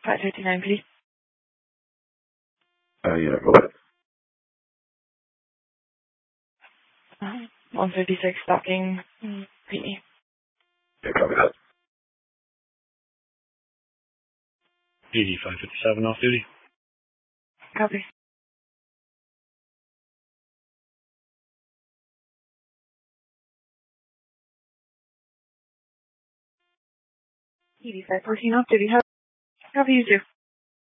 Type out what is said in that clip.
559, please. Yeah, go ahead. 156 Docking, PE. Yeah, copy that. PD 557 off duty. Copy. PD 514 off duty. How you do?